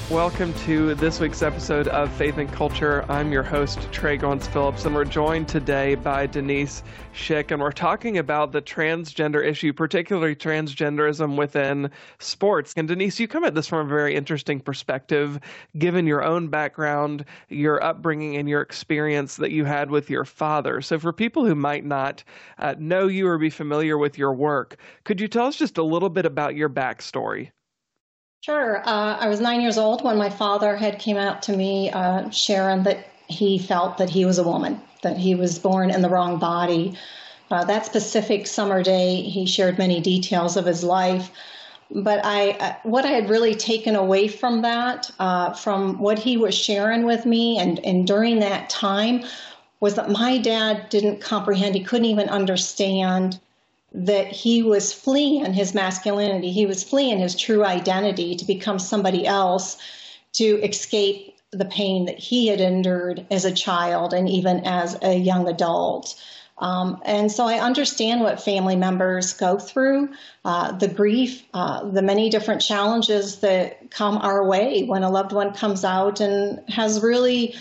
Welcome to this week's episode of Faith and Culture. I'm your host, Trey Goins-Phillips, and we're joined today by Denise Schick, and we're talking about the transgender issue, particularly transgenderism within sports. And Denise, you come at this from a very interesting perspective, given your own background, your upbringing, and your experience that you had with your father. So for people who might not know you or be familiar with your work, could you tell us just a little bit about your backstory? Sure. I was 9 years old when my father had came out to me, sharing that he felt that he was a woman, that he was born in the wrong body. That specific summer day, he shared many details of his life. But what I had really taken away from that, from what he was sharing with me and during that time, was that my dad didn't comprehend, he couldn't even understand that he was fleeing his masculinity. He was fleeing his true identity to become somebody else, to escape the pain that he had endured as a child and even as a young adult. And so I understand what family members go through, the grief, the many different challenges that come our way when a loved one comes out and has really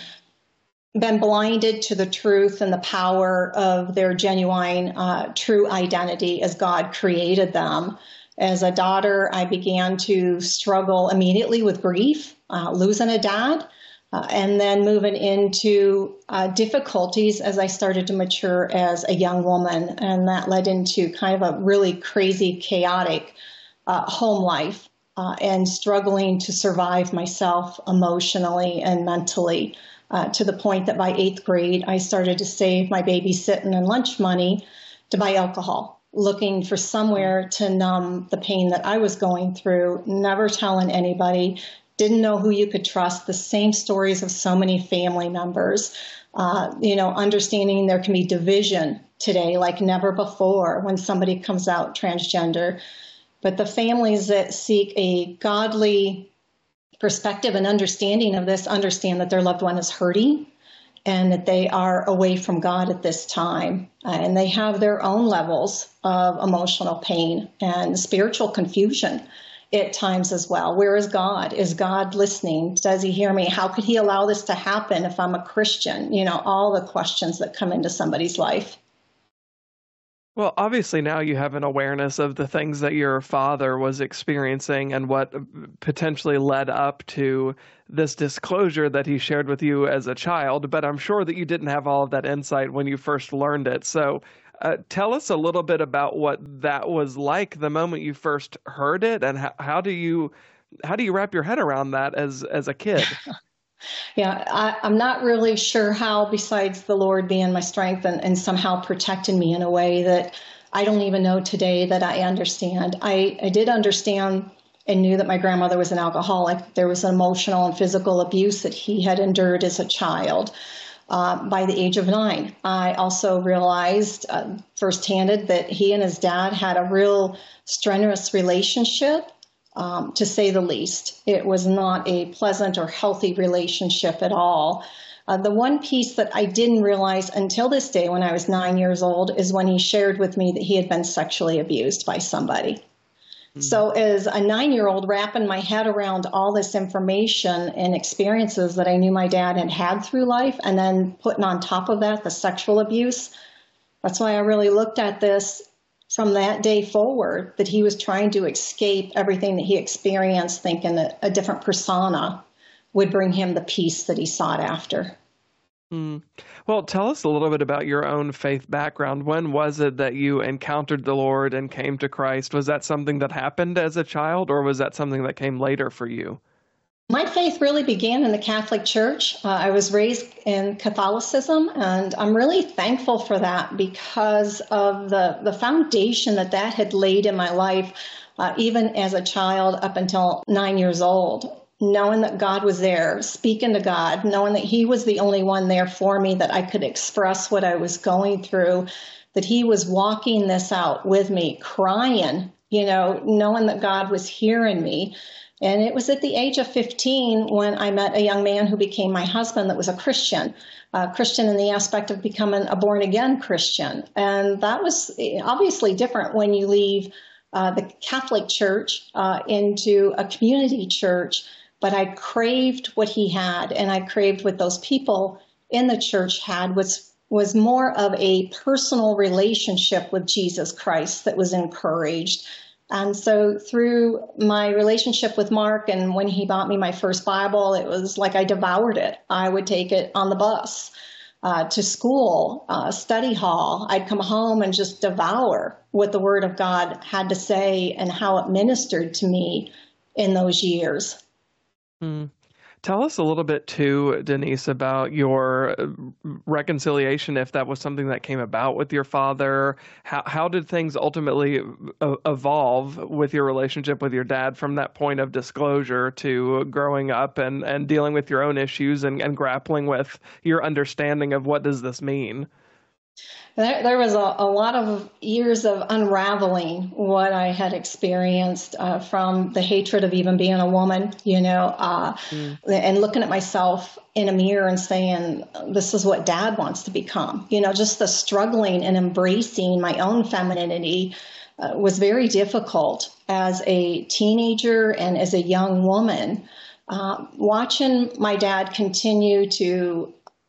been blinded to the truth and the power of their genuine, true identity as God created them. As a daughter, I began to struggle immediately with grief, losing a dad, and then moving into difficulties as I started to mature as a young woman. And that led into kind of a really crazy, chaotic home life and struggling to survive myself emotionally and mentally. To the point that by 8th grade, I started to save my babysitting and lunch money to buy alcohol, looking for somewhere to numb the pain that I was going through, never telling anybody, didn't know who you could trust, the same stories of so many family members, understanding there can be division today like never before when somebody comes out transgender. But the families that seek a godly perspective and understanding of this understand that their loved one is hurting and that they are away from God at this time. And they have their own levels of emotional pain and spiritual confusion at times as well. Where is God? Is God listening? Does he hear me? How could he allow this to happen if I'm a Christian? All the questions that come into somebody's life. Well, obviously now you have an awareness of the things that your father was experiencing and what potentially led up to this disclosure that he shared with you as a child, but I'm sure that you didn't have all of that insight when you first learned it. So tell us a little bit about what that was like the moment you first heard it, and how do you wrap your head around that as a kid? Yeah, I'm not really sure how, besides the Lord being my strength and somehow protecting me in a way that I don't even know today that I understand. I did understand and knew that my grandmother was an alcoholic. There was emotional and physical abuse that he had endured as a child by the age of 9. I also realized firsthand that he and his dad had a real strenuous relationship. To say the least. It was not a pleasant or healthy relationship at all. The one piece that I didn't realize until this day when I was 9 years old is when he shared with me that he had been sexually abused by somebody. Mm-hmm. So as a 9-year-old, wrapping my head around all this information and experiences that I knew my dad had had through life, and then putting on top of that the sexual abuse, that's why I really looked at this from that day forward, that he was trying to escape everything that he experienced, thinking that a different persona would bring him the peace that he sought after. Well, tell us a little bit about your own faith background. When was it that you encountered the Lord and came to Christ? Was that something that happened as a child, or was that something that came later for you? My faith really began in the Catholic Church. I was raised in Catholicism, and I'm really thankful for that because of the foundation that had laid in my life, even as a child up until 9 years old. Knowing that God was there, speaking to God, knowing that he was the only one there for me, that I could express what I was going through, that he was walking this out with me, crying, knowing that God was hearing me. And it was at the age of 15 when I met a young man who became my husband that was a Christian in the aspect of becoming a born-again Christian. And that was obviously different when you leave the Catholic Church into a community church. but I craved what he had, and I craved what those people in the church had, was more of a personal relationship with Jesus Christ that was encouraged. And so through my relationship with Mark, and when he bought me my first Bible, it was like I devoured it. I would take it on the bus to school, study hall. I'd come home and just devour what the Word of God had to say and how it ministered to me in those years. Tell us a little bit too, Denise, about your reconciliation, if that was something that came about with your father. How did things ultimately evolve with your relationship with your dad from that point of disclosure to growing up and dealing with your own issues and grappling with your understanding of what does this mean? There was a lot of years of unraveling what I had experienced from the hatred of even being a woman, and looking at myself in a mirror and saying, this is what Dad wants to become. Just the struggling and embracing my own femininity was very difficult as a teenager and as a young woman. Watching my dad continue to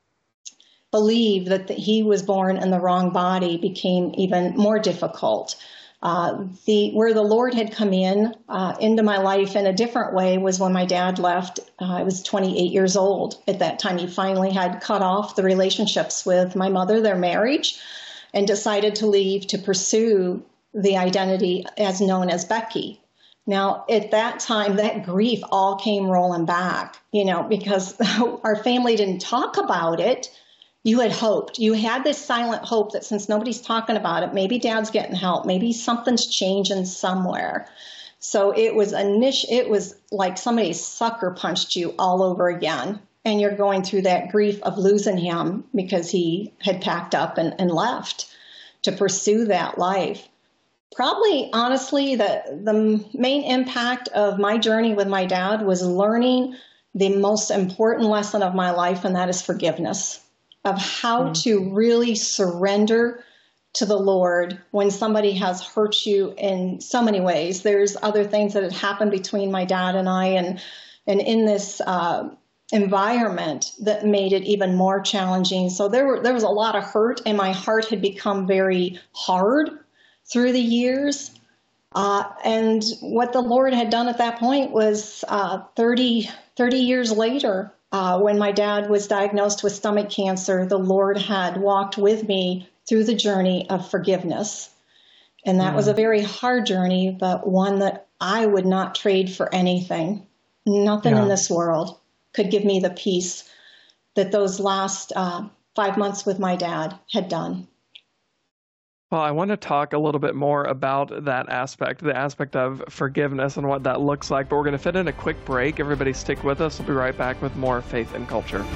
believe that he was born in the wrong body became even more difficult. Where the Lord had come into my life in a different way was when my dad left. I was 28 years old at that time. He finally had cut off the relationships with my mother, their marriage, and decided to leave to pursue the identity as known as Becky. Now, at that time, that grief all came rolling back, because our family didn't talk about it. You had hoped. You had this silent hope that since nobody's talking about it, maybe Dad's getting help. Maybe something's changing somewhere. So it was like somebody sucker punched you all over again. And you're going through that grief of losing him because he had packed up and left to pursue that life. Probably, honestly, the main impact of my journey with my dad was learning the most important lesson of my life, and that is forgiveness. Of how to really surrender to the Lord when somebody has hurt you in so many ways. There's other things that had happened between my dad and I, and in this environment that made it even more challenging. So there was a lot of hurt, and my heart had become very hard through the years. And what the Lord had done at that point was 30 years later, when my dad was diagnosed with stomach cancer, the Lord had walked with me through the journey of forgiveness. And that was a very hard journey, but one that I would not trade for anything. Nothing in this world could give me the peace that those last 5 months with my dad had done. Well, I want to talk a little bit more about that aspect, the aspect of forgiveness and what that looks like. But we're going to fit in a quick break. Everybody stick with us. We'll be right back with more Faith and Culture.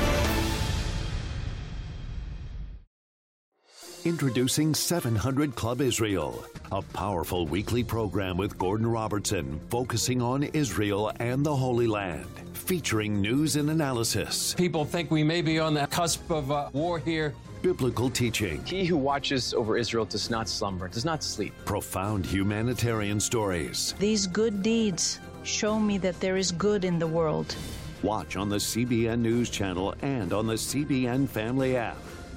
Introducing 700 Club Israel, a powerful weekly program with Gordon Robertson focusing on Israel and the Holy Land, featuring news and analysis. People think we may be on the cusp of war here. Biblical teaching. He who watches over Israel does not slumber, does not sleep. Profound humanitarian stories. These good deeds show me that there is good in the world. Watch on the CBN News Channel and on the CBN Family app.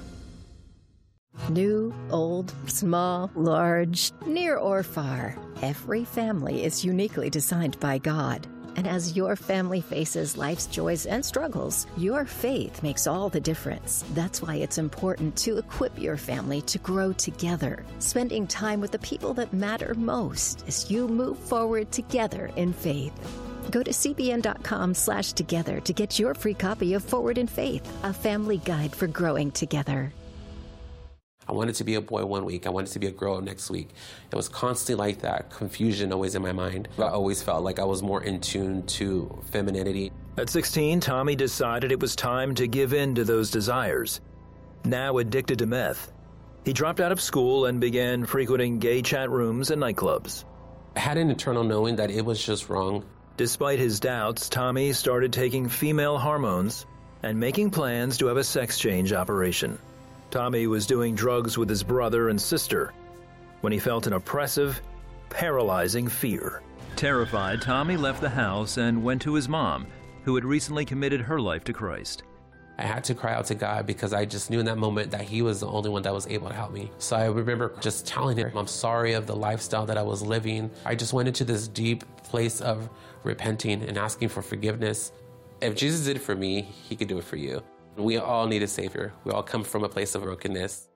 New, old, small, large, near or far, every family is uniquely designed by God. And as your family faces life's joys and struggles, your faith makes all the difference. That's why it's important to equip your family to grow together, spending time with the people that matter most as you move forward together in faith. Go to cbn.com/together to get your free copy of Forward in Faith, a family guide for growing together. I wanted to be a boy one week. I wanted to be a girl next week. It was constantly like that, confusion always in my mind. I always felt like I was more in tune to femininity. At 16, Tommy decided it was time to give in to those desires. Now addicted to meth, he dropped out of school and began frequenting gay chat rooms and nightclubs. I had an internal knowing that it was just wrong. Despite his doubts, Tommy started taking female hormones and making plans to have a sex change operation. Tommy was doing drugs with his brother and sister when he felt an oppressive, paralyzing fear. Terrified, Tommy left the house and went to his mom, who had recently committed her life to Christ. I had to cry out to God because I just knew in that moment that He was the only one that was able to help me. So I remember just telling Him, I'm sorry of the lifestyle that I was living. I just went into this deep place of repenting and asking for forgiveness. If Jesus did it for me, He could do it for you. We all need a Savior. We all come from a place of brokenness.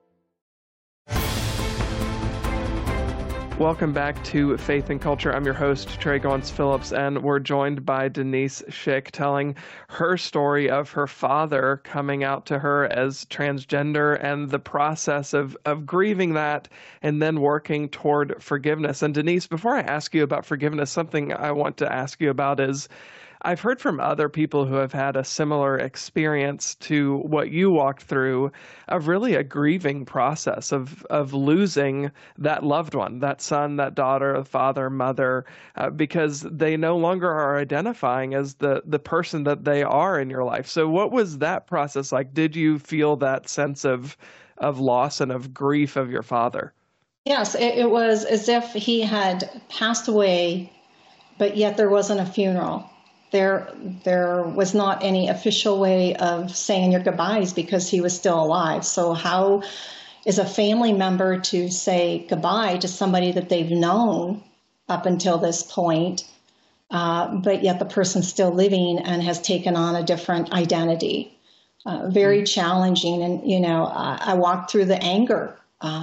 Welcome back to Faith and Culture. I'm your host, Trey Gauntz-Phillips, and we're joined by Denise Schick telling her story of her father coming out to her as transgender and the process of grieving that and then working toward forgiveness. And Denise, before I ask you about forgiveness, something I want to ask you about is I've heard from other people who have had a similar experience to what you walked through of really a grieving process of losing that loved one, that son, that daughter, father, mother, because they no longer are identifying as the person that they are in your life. So what was that process like? Did you feel that sense of loss and of grief of your father? Yes, it was as if he had passed away, but yet there wasn't a funeral. There was not any official way of saying your goodbyes because he was still alive. So how is a family member to say goodbye to somebody that they've known up until this point, but yet the person's still living and has taken on a different identity? Very challenging. And, I walked through the anger,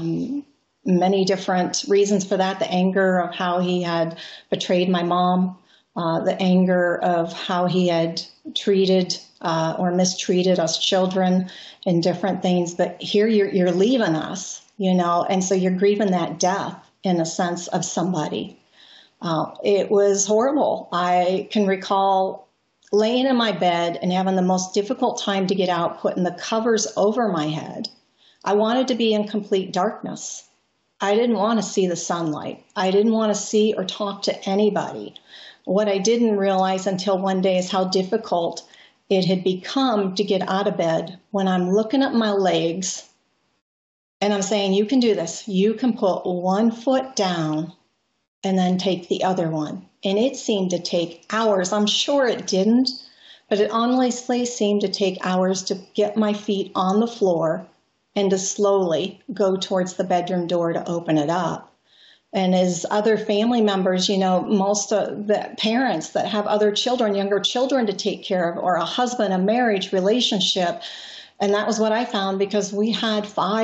many different reasons for that. The anger of how he had betrayed my mom. The anger of how he had treated or mistreated us children and different things. But here you're leaving us, and so you're grieving that death in a sense of somebody. It was horrible. I can recall laying in my bed and having the most difficult time to get out, putting the covers over my head. I wanted to be in complete darkness. I didn't want to see the sunlight. I didn't want to see or talk to anybody. What I didn't realize until one day is how difficult it had become to get out of bed when I'm looking at my legs and I'm saying, you can do this. You can put one foot down and then take the other one. And it seemed to take hours. I'm sure it didn't, but it honestly seemed to take hours to get my feet on the floor and to slowly go towards the bedroom door to open it up. And as other family members, most of the parents that have other children, younger children to take care of, or a husband, a marriage relationship. And that was what I found because we had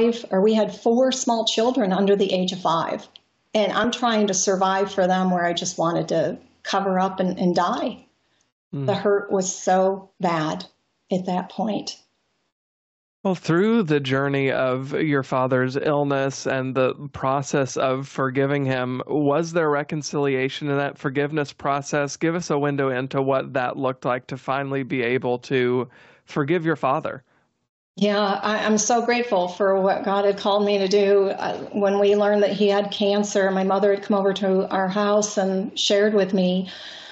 4 small children under the age of 5. And I'm trying to survive for them where I just wanted to cover up and die. The hurt was so bad at that point. Well, through the journey of your father's illness and the process of forgiving him, was there reconciliation in that forgiveness process? Give us a window into what that looked like to finally be able to forgive your father. Yeah, I'm so grateful for what God had called me to do. When we learned that he had cancer, my mother had come over to our house and shared with me.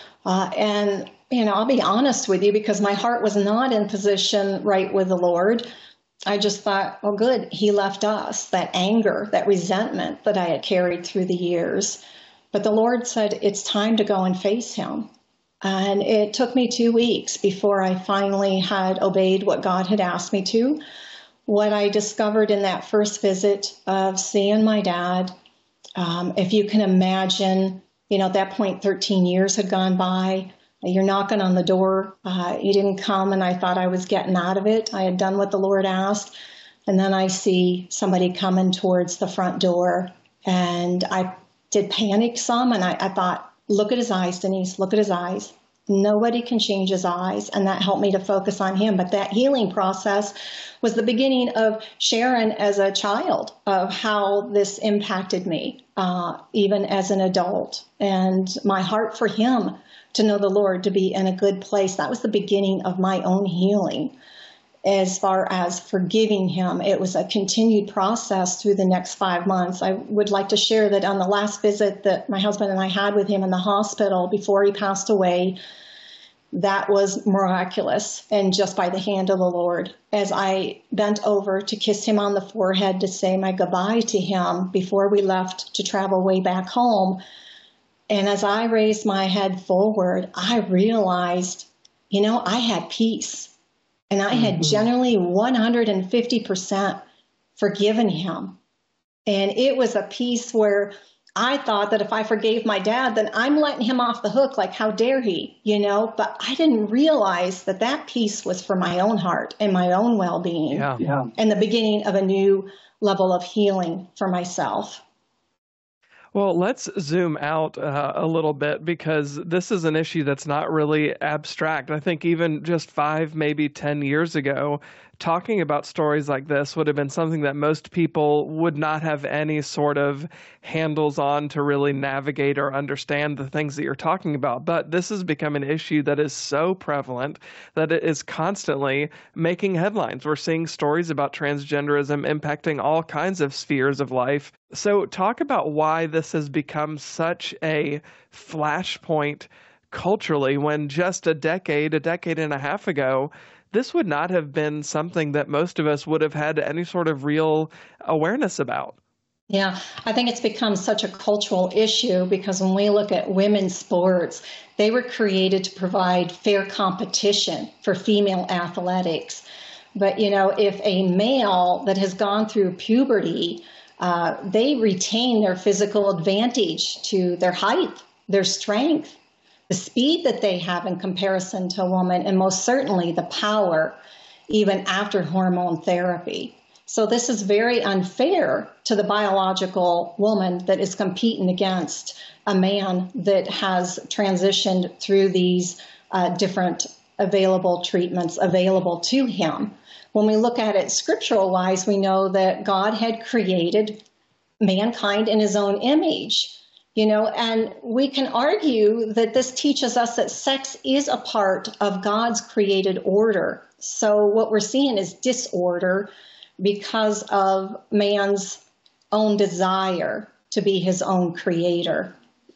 And I'll be honest with you, because my heart was not in position right with the Lord. I just thought, oh, good, he left us, that anger, that resentment that I had carried through the years. But the Lord said, it's time to go and face him. And it took me 2 weeks before I finally had obeyed what God had asked me to. What I discovered in that first visit of seeing my dad, if you can imagine, at that point, 13 years had gone by. You're knocking on the door. He didn't come, and I thought I was getting out of it. I had done what the Lord asked. And then I see somebody coming towards the front door, and I did panic some, and I thought, look at his eyes, Denise, look at his eyes. Nobody can change his eyes, and that helped me to focus on him. But that healing process was the beginning of Sharon as a child, of how this impacted me, even as an adult, and my heart for him to know the Lord, to be in a good place. That was the beginning of my own healing. As far as forgiving him, it was a continued process through the next 5 months. I would like to share that on the last visit that my husband and I had with him in the hospital before he passed away, that was miraculous and just by the hand of the Lord. As I bent over to kiss him on the forehead to say my goodbye to him before we left to travel way back home, And as I raised my head forward, I realized, I had peace. And I had generally 150% forgiven him. And it was a peace where I thought that if I forgave my dad, then I'm letting him off the hook. Like, how dare he, But I didn't realize that peace was for my own heart and my own well-being. And the beginning of a new level of healing for myself. Well, let's zoom out a little bit, because this is an issue that's not really abstract. I think even just 5, maybe 10 years ago, talking about stories like this would have been something that most people would not have any sort of handles on to really navigate or understand the things that you're talking about. But this has become an issue that is so prevalent that it is constantly making headlines. We're seeing stories about transgenderism impacting all kinds of spheres of life. So talk about why this has become such a flashpoint culturally, when just a decade and a half ago, this would not have been something that most of us would have had any sort of real awareness about. Yeah, I think it's become such a cultural issue because when we look at women's sports, they were created to provide fair competition for female athletics. But, if a male that has gone through puberty, they retain their physical advantage to their height, their strength, the speed that they have in comparison to a woman, and most certainly the power, even after hormone therapy. So this is very unfair to the biological woman that is competing against a man that has transitioned through these different available treatments available to him. When we look at it scriptural-wise, we know that God had created mankind in his own image. And we can argue that this teaches us that sex is a part of God's created order. So what we're seeing is disorder because of man's own desire to be his own creator.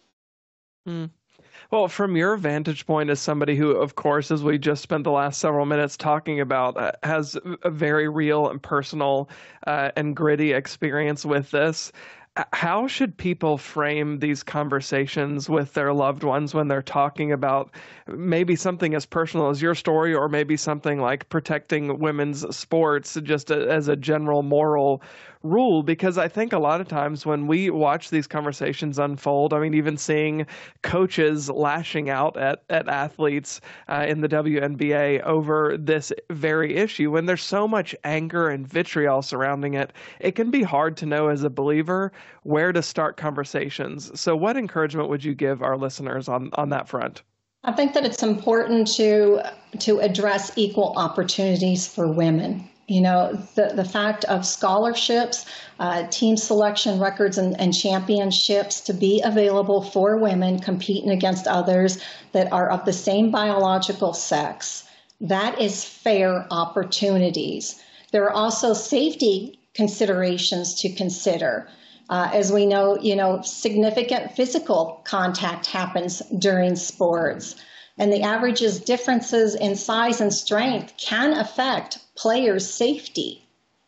Well, from your vantage point as somebody who, of course, as we just spent the last several minutes talking about, has a very real and personal and gritty experience with this, how should people frame these conversations with their loved ones when they're talking about maybe something as personal as your story, or maybe something like protecting women's sports just as a general moral rule? Because I think a lot of times when we watch these conversations unfold, I mean, even seeing coaches lashing out at athletes in the WNBA over this very issue, when there's so much anger and vitriol surrounding it, it can be hard to know as a believer where to start conversations. So what encouragement would you give our listeners on that front? I think that it's important to address equal opportunities for women. The fact of scholarships, team selection records, and championships to be available for women competing against others that are of the same biological sex, that is fair opportunities. There are also safety considerations to consider. As we know, significant physical contact happens during sports, and the average's differences in size and strength can affect players' safety.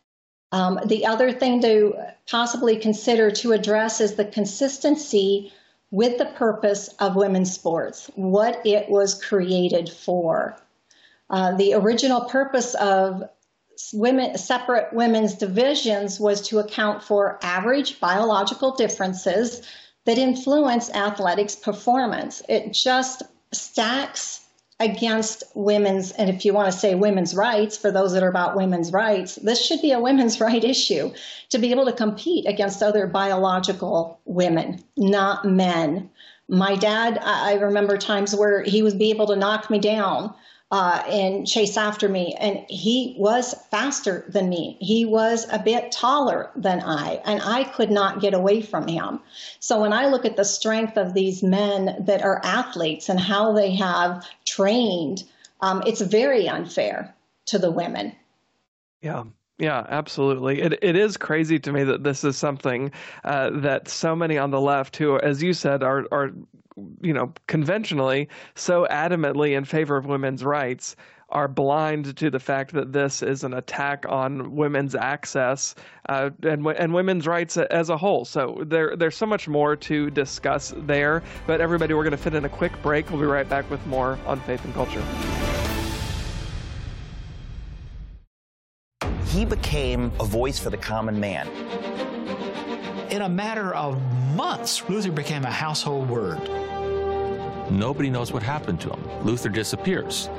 The other thing to possibly consider to address is the consistency with the purpose of women's sports, what it was created for. The original purpose of separate women's divisions was to account for average biological differences that influence athletics performance. It just stacks against women's, and if you want to say women's rights, for those that are about women's rights, this should be a women's right issue to be able to compete against other biological women, not men. My dad, I remember times where he would be able to knock me down and chase after me. And he was faster than me. He was a bit taller than I, and I could not get away from him. So when I look at the strength of these men that are athletes and how they have trained, it's very unfair to the women. Yeah, absolutely. It is crazy to me that this is something that so many on the left who, as you said, are conventionally so adamantly in favor of women's rights are blind to the fact that this is an attack on women's access and women's rights as a whole. So there's so much more to discuss there. But everybody, we're going to fit in a quick break. We'll be right back with more on Faith and Culture. He became a voice for the common man. In a matter of months, Luther became a household word. Nobody knows what happened to him. Luther disappears.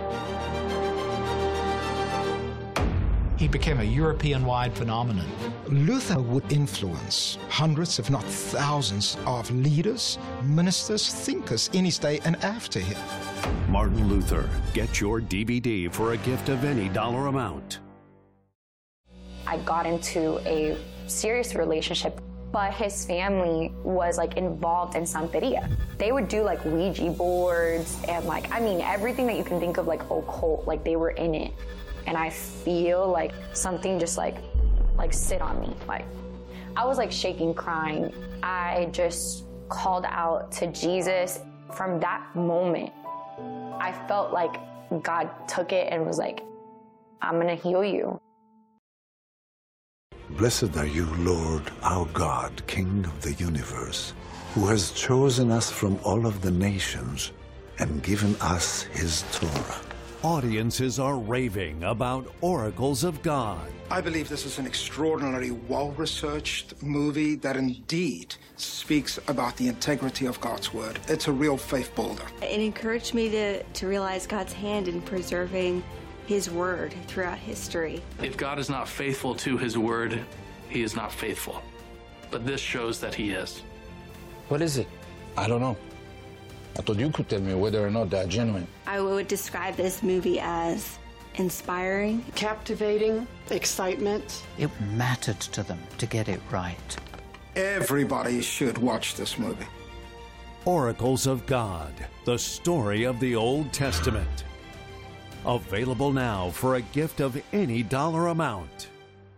He became a European-wide phenomenon. Luther would influence hundreds, if not thousands, of leaders, ministers, thinkers in his day and after him. Martin Luther. Get your DVD for a gift of any dollar amount. I got into a serious relationship, but his family was involved in Santeria. They would do Ouija boards and everything that you can think of occult, they were in it. And I feel something just sit on me. I was shaking, crying. I just called out to Jesus. From that moment, I felt like God took it and was I'm gonna heal you. Blessed are you, Lord, our God, King of the universe, who has chosen us from all of the nations and given us his Torah. Audiences are raving about Oracles of God. I believe this is an extraordinarily well-researched movie that indeed speaks about the integrity of God's word. It's a real faith builder. It encouraged me to realize God's hand in preserving his word throughout history. If God is not faithful to his word, he is not faithful. But this shows that he is. What is it? I don't know. I thought you could tell me whether or not they're genuine. I would describe this movie as inspiring, captivating, excitement. It mattered to them to get it right. Everybody should watch this movie. Oracles of God, the story of the Old Testament. Available now for a gift of any dollar amount.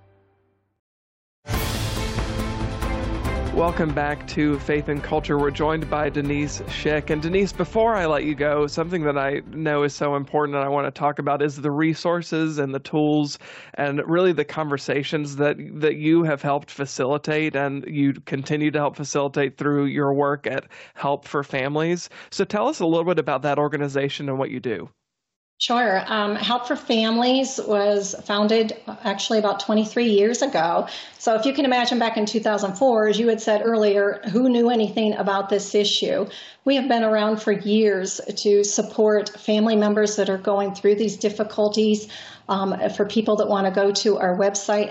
Welcome back to Faith and Culture. We're joined by Denise Schick. And Denise, before I let you go, something that I know is so important and I want to talk about is the resources and the tools and really the conversations that you have helped facilitate and you continue to help facilitate through your work at Help for Families. So tell us a little bit about that organization and what you do. Sure. Help for Families was founded actually about 23 years ago. So if you can imagine back in 2004, as you had said earlier, who knew anything about this issue? We have been around for years to support family members that are going through these difficulties. For people that want to go to our website,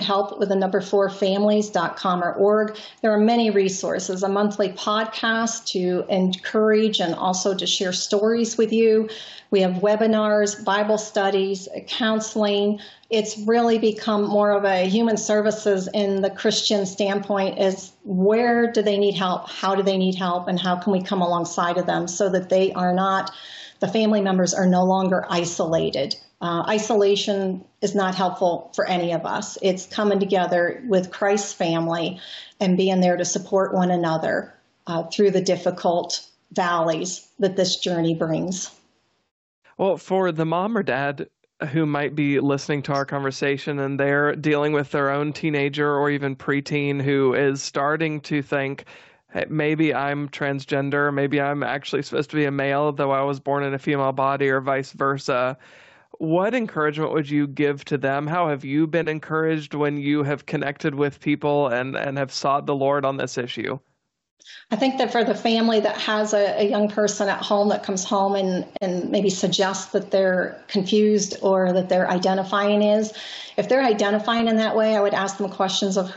help4families.com or org, there are many resources, a monthly podcast to encourage and also to share stories with you. We have webinars, Bible studies, counseling. It's really become more of a human services in the Christian standpoint is where do they need help? How do they need help? And how can we come alongside of them so that they are not, the family members are no longer isolated. Isolation is not helpful for any of us. It's coming together with Christ's family and being there to support one another through the difficult valleys that this journey brings. Well, for the mom or dad who might be listening to our conversation and they're dealing with their own teenager or even preteen who is starting to think, hey, maybe I'm transgender, maybe I'm actually supposed to be a male, though I was born in a female body, or vice versa. What encouragement would you give to them? How have you been encouraged when you have connected with people and have sought the Lord on this issue? I think that for the family that has a young person at home that comes home and maybe suggests that they're confused or that they're identifying if they're identifying in that way, I would ask them questions of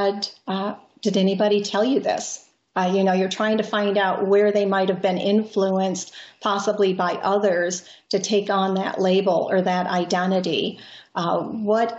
did anybody tell you this? You're trying to find out where they might have been influenced, possibly by others, to take on that label or that identity. What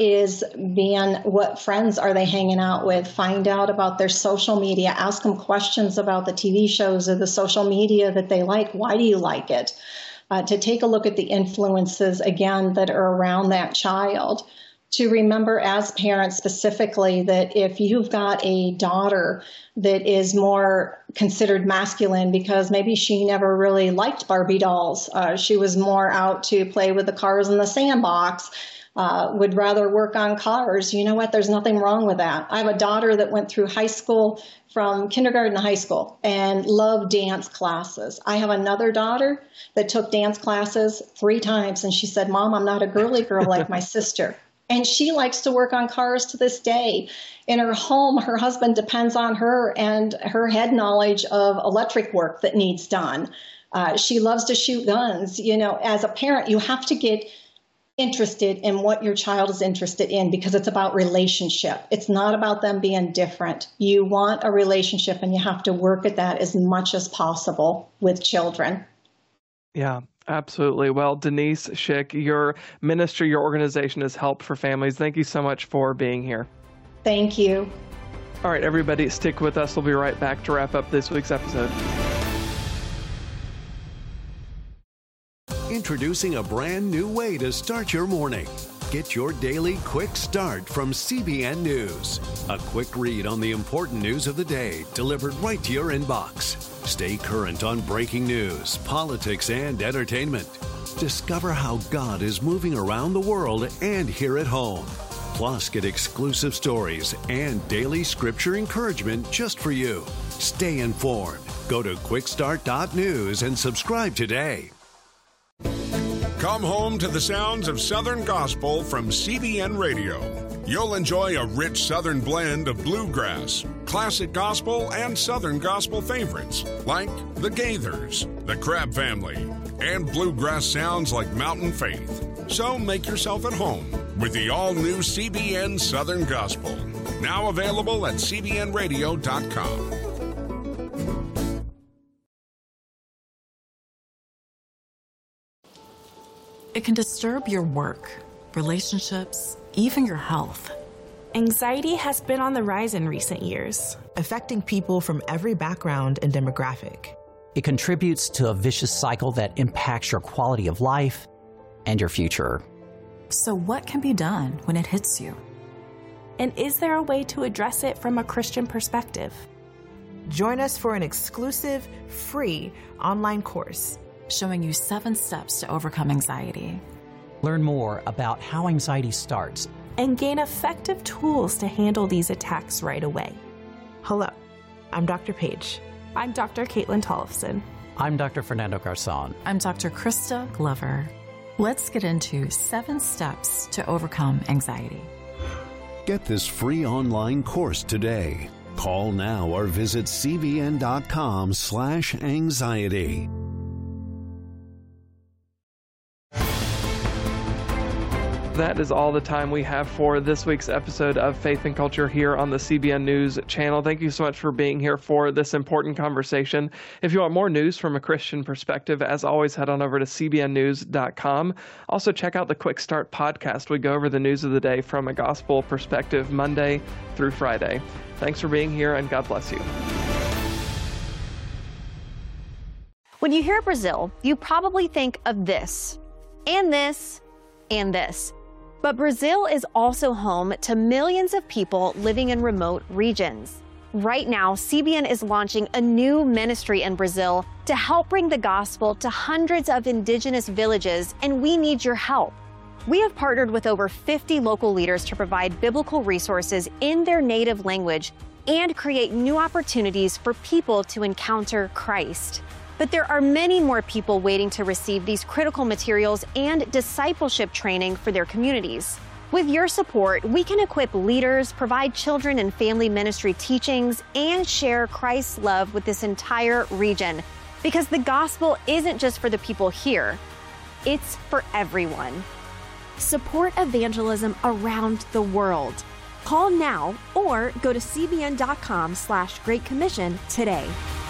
friends are they hanging out with? Find out about their social media. Ask them questions about the TV shows or the social media that they like. Why do you like it? To take a look at the influences, again, that are around that child. to remember as parents specifically that if you've got a daughter that is more considered masculine because maybe she never really liked Barbie dolls, she was more out to play with the cars in the sandbox, would rather work on cars, you know what? There's nothing wrong with that. I have a daughter that went through high school, from kindergarten to high school, and loved dance classes. I have another daughter that took dance classes 3 times, and she said, Mom, I'm not a girly girl like my sister. And she likes to work on cars to this day. In her home, her husband depends on her and her head knowledge of electric work that needs done. She loves to shoot guns. You know, as a parent, you have to get interested in what your child is interested in, because it's about relationship. It's not about them being different. You want a relationship, and you have to work at that as much as possible with children. Yeah, absolutely. Well, Denise Schick, your ministry, your organization is Help for Families. Thank you so much for being here. Thank you. All right, everybody, stick with us. We'll be right back to wrap up this week's episode. Introducing a brand new way to start your morning. Get your daily quick start from CBN News. A quick read on the important news of the day delivered right to your inbox. Stay current on breaking news, politics, and entertainment. Discover how God is moving around the world and here at home. Plus, get exclusive stories and daily scripture encouragement just for you. Stay informed. Go to quickstart.news and subscribe today. Come home to the sounds of Southern Gospel from CBN Radio. You'll enjoy a rich Southern blend of bluegrass, classic gospel, and Southern gospel favorites like the Gaithers, the Crabb Family, and bluegrass sounds like Mountain Faith. So make yourself at home with the all-new CBN Southern Gospel. Now available at cbnradio.com. It can disturb your work, relationships, even your health. Anxiety has been on the rise in recent years, affecting people from every background and demographic. It contributes to a vicious cycle that impacts your quality of life and your future. So what can be done when it hits you? And is there a way to address it from a Christian perspective? Join us for an exclusive, free online course showing you 7 steps to overcome anxiety. Learn more about how anxiety starts and gain effective tools to handle these attacks right away. Hello, I'm Dr. Paige. I'm Dr. Caitlin Tollefson. I'm Dr. Fernando Garzon. I'm Dr. Krista Glover. Let's get into 7 steps to overcome anxiety. Get this free online course today. Call now or visit cbn.com/anxiety. That is all the time we have for this week's episode of Faith and Culture here on the CBN News channel. Thank you so much for being here for this important conversation. If you want more news from a Christian perspective, as always, head on over to cbnnews.com. Also, check out the Quick Start podcast. We go over the news of the day from a gospel perspective Monday through Friday. Thanks for being here, and God bless you. When you hear Brazil, you probably think of this, and this, and this. But Brazil is also home to millions of people living in remote regions. Right now, CBN is launching a new ministry in Brazil to help bring the gospel to hundreds of indigenous villages, and we need your help. We have partnered with over 50 local leaders to provide biblical resources in their native language and create new opportunities for people to encounter Christ. But there are many more people waiting to receive these critical materials and discipleship training for their communities. With your support, we can equip leaders, provide children and family ministry teachings, and share Christ's love with this entire region. Because the gospel isn't just for the people here, it's for everyone. Support evangelism around the world. Call now or go to cbn.com/Great Commission today.